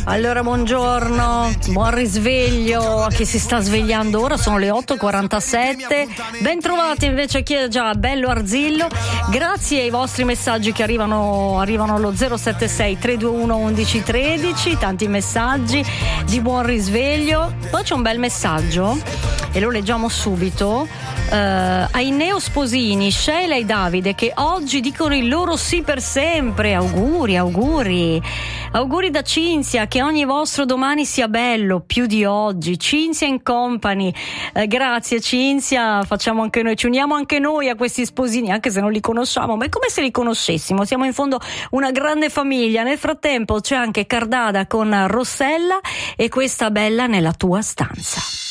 Allora, buongiorno, buon risveglio a chi si sta svegliando ora, sono le 8:47. Bentrovati invece a chi è già bello arzillo. Grazie ai vostri messaggi che arrivano allo 076 321 1113, tanti messaggi di buon risveglio. Poi c'è un bel messaggio e lo leggiamo subito. Ai neosposini Sheila e Davide che oggi dicono il loro sì per sempre. Auguri da Cinzia, che ogni vostro domani sia bello più di oggi. Cinzia in company, grazie Cinzia, facciamo anche noi, ci uniamo anche noi a questi sposini, anche se non li conosciamo, ma è come se li conoscessimo, siamo in fondo una grande famiglia. Nel frattempo c'è anche Cardada con Rossella e Questa bella nella tua stanza.